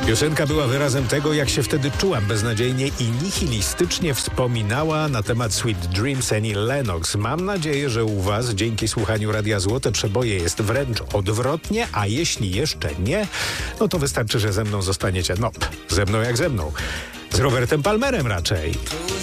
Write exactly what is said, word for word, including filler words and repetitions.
Piosenka była wyrazem tego, jak się wtedy czułam beznadziejnie i nihilistycznie wspominała na temat Sweet Dreams Annie Lennox. Mam nadzieję, że u Was dzięki słuchaniu Radia Złote Przeboje jest wręcz odwrotnie, a jeśli jeszcze nie, no to wystarczy, że ze mną zostaniecie. No, ze mną jak ze mną. Z Robertem Palmerem raczej.